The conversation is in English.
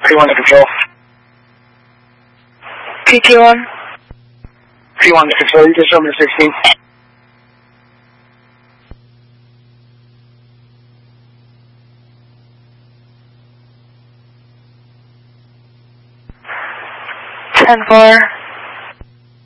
P1 to control. PT1. P1 to control, you can show me 16. Ten-4.